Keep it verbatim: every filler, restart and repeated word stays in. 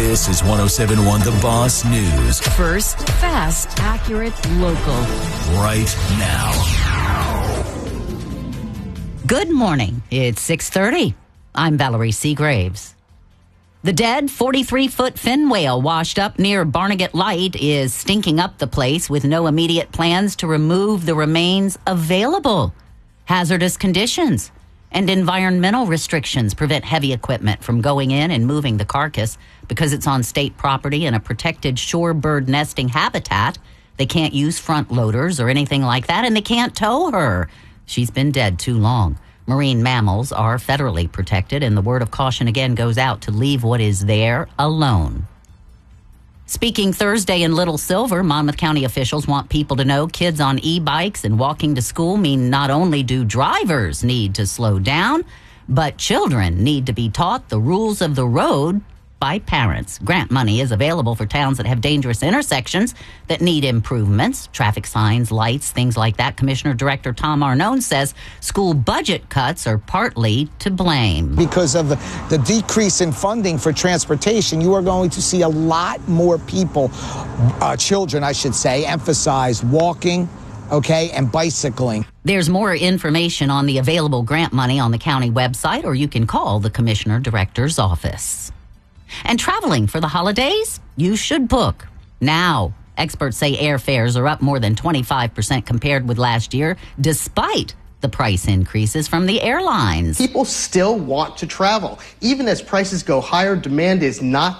This is one oh seven point one The Boss News. First, fast, accurate, local. Right now. Good morning. It's six thirty. I'm Valerie Seagraves. The dead forty-three-foot fin whale washed up near Barnegat Light is stinking up the place with no immediate plans to remove the remains available. Hazardous conditions and environmental restrictions prevent heavy equipment from going in and moving the carcass because it's on state property and a protected shorebird nesting habitat. They can't use front loaders or anything like that, and they can't tow her. She's been dead too long. Marine mammals are federally protected, and the word of caution again goes out to leave what is there alone. Speaking Thursday in Little Silver, Monmouth County officials want people to know kids on e-bikes and walking to school mean not only do drivers need to slow down, but children need to be taught the rules of the road by parents. Grant money is available for towns that have dangerous intersections that need improvements, traffic signs, lights, things like that. Commissioner Director Tom Arnone says school budget cuts are partly to blame. Because of the, the decrease in funding for transportation, you are going to see a lot more people, uh, children, I should say, emphasize walking, okay, and bicycling. There's more information on the available grant money on the county website, or you can call the Commissioner Director's office. And traveling for the holidays? You should book now. Experts say airfares are up more than twenty-five percent compared with last year, despite the price increases from the airlines. People still want to travel. Even as prices go higher, demand is not